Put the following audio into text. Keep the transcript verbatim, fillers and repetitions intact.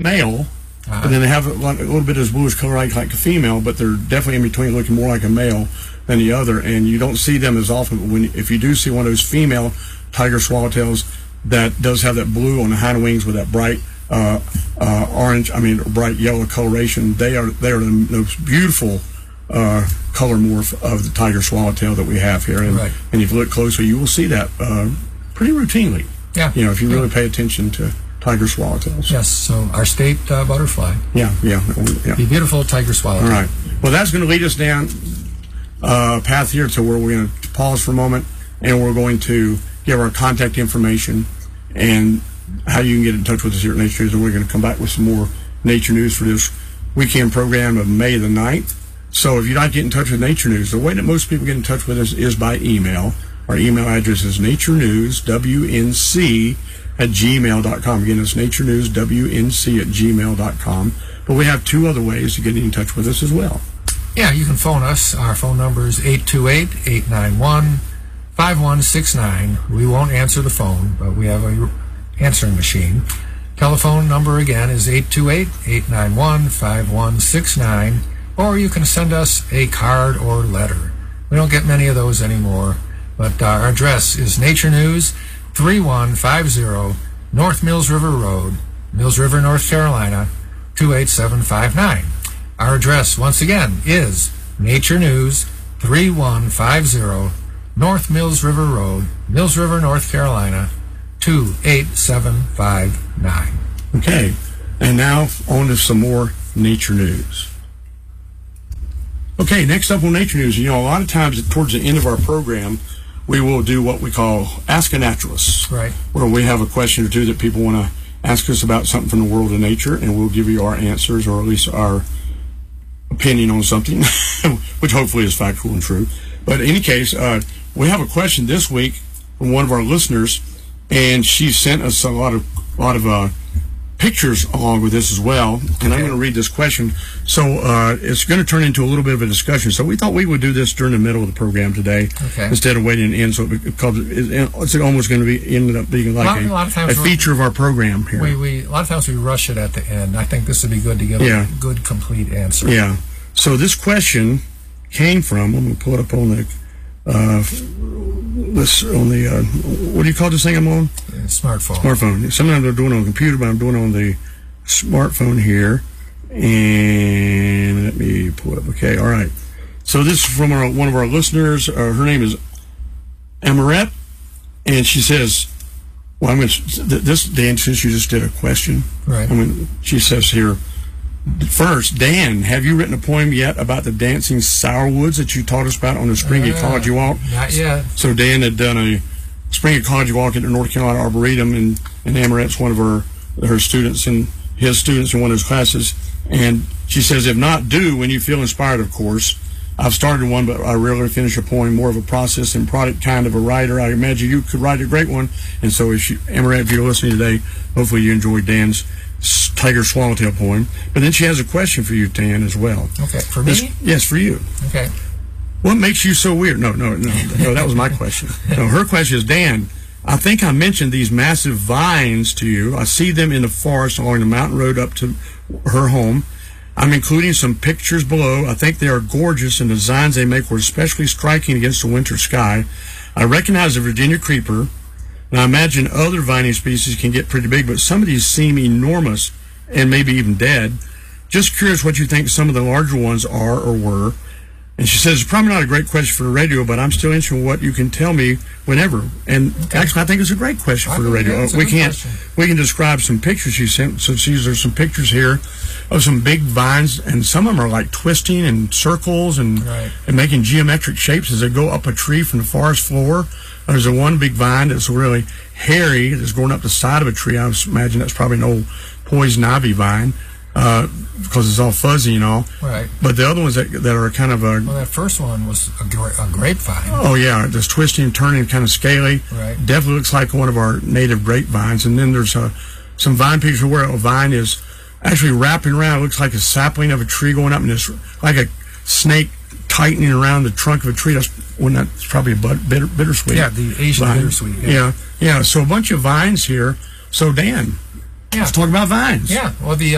male, uh-huh. and then they have a, lot, a little bit of this bluish color like, like a female, but they're definitely in between, looking more like a male than the other. And you don't see them as often. But when if you do see one of those female tiger swallowtails that does have that blue on the hind wings with that bright uh, uh, orange, I mean bright yellow coloration, they are they are the most beautiful uh, color morph of the tiger swallowtail that we have here. And, right. and if you look closely, you will see that uh, pretty routinely. Yeah. You know, if you really yeah. pay attention to tiger swallowtails. Yes, so our state uh, butterfly. Yeah, yeah, yeah. The beautiful tiger swallowtail. All right. Well, that's going to lead us down a uh, path here to where we're going to pause for a moment, and we're going to give our contact information and how you can get in touch with us here at Nature News, and we're going to come back with some more nature news for this weekend program of May the ninth. So if you'd like to get in touch with Nature News, the way that most people get in touch with us is by email. Our email address is naturenewswnc at gmail dot com. Again, it's naturenewswnc at gmail dot com. But we have two other ways to get in touch with us as well. Yeah, you can phone us. Our phone number is eight two eight, eight nine one, five one six nine. We won't answer the phone, but we have a answering machine. Telephone number again is eight two eight, eight nine one, five one six nine. Or you can send us a card or letter. We don't get many of those anymore. But uh, our address is Nature News, three one five zero North Mills River Road, Mills River, North Carolina, two eight seven five nine. Our address, once again, is Nature News, three one five zero North Mills River Road, Mills River, North Carolina, two eight seven five nine. Okay, and now on to some more nature news. Okay, next up on Nature News, you know, a lot of times towards the end of our program, we will do what we call Ask a Naturalist, right? Where we have a question or two that people want to ask us about something from the world of nature, and we'll give you our answers, or at least our opinion on something, which hopefully is factual and true. But in any case, uh, we have a question this week from one of our listeners, and she sent us a lot of lot of uh, pictures along with this as well. And okay. I'm going to read this question. So uh, it's going to turn into a little bit of a discussion. So we thought we would do this during the middle of the program today, okay. instead of waiting to end. So it becomes, it's almost going to be ended up being like a, lot, a, a, a feature of our program here. We, we a lot of times we rush it at the end. I think this would be good to give yeah. a good, complete answer. Yeah. So this question came from, I'm going to pull it up on the uh, this on the uh, what do you call this thing I'm on? Yeah, smartphone. Smartphone. Sometimes I'm doing it on the computer, but I'm doing it on the smartphone here. And let me pull it up. Okay, all right. So this is from our, one of our listeners. Uh, her name is Amaret, and she says, "Well, I'm going to this Dan, since you just did a question, right? I mean, she says here." First, Dan, have you written a poem yet about the dancing sourwoods that you taught us about on the Spring uh, Ecology Walk? Not yet. So Dan had done a Spring Ecology Walk at the North Carolina Arboretum, and, and Amaret's one of her her students and his students in one of his classes. And she says, if not, do when you feel inspired, of course. I've started one, but I rarely finish a poem, more of a process and product kind of a writer. I imagine you could write a great one. And so, if you, Amaret, if you're listening today, hopefully you enjoyed Dan's tiger swallowtail poem. But then she has a question for you, Dan, as well. Okay, for me? This, yes, for you. Okay. What makes you so weird? No, no, no, no, that was my question. No, her question is, Dan, I think I mentioned these massive vines to you. I see them in the forest along the mountain road up to her home. I'm including some pictures below. I think they are gorgeous, and the designs they make were especially striking against the winter sky. I recognize the Virginia creeper, and I imagine other vining species can get pretty big, but some of these seem enormous and maybe even dead. Just curious what you think some of the larger ones are or were. And she says, it's probably not a great question for the radio, but I'm still interested in what you can tell me whenever. And okay. actually, I think it's a great question I for the radio. We can't, question. we can describe some pictures she sent. So she's, there's some pictures here of some big vines, and some of them are like twisting in circles and, right. and making geometric shapes as they go up a tree from the forest floor. There's a one big vine that's really hairy that's going up the side of a tree. I imagine that's probably an old poison ivy vine. Uh, because it's all fuzzy and all. Right. But the other ones that, that are kind of a... Well, that first one was a, gra a grapevine. Oh, yeah. Just twisting, turning, kind of scaly. Right. Definitely looks like one of our native grapevines. And then there's a, some vine pictures where a vine is actually wrapping around. It looks like a sapling of a tree going up, and it's like a snake tightening around the trunk of a tree. That's when that's probably a bitter, bittersweet. Yeah, the Asian vine. bittersweet. Yeah. yeah. Yeah. So a bunch of vines here. So, Dan, yeah. let's talk about vines. Yeah. Well, the